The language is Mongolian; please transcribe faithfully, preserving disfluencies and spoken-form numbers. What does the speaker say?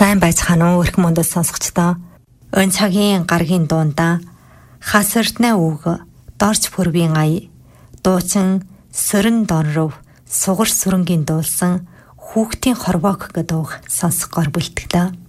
Сайн байцгаана уу өрх мөндөд сонсогчдоо. Өн цагийн гаргийн дундаа хасартнаа үг дорч бүрбийн ая дуучин сөрөн донров сугар сүрэнгийн дуулсан хүүхдийн хорвоог гэдэг үг сонсгоор бэлтгэдэг.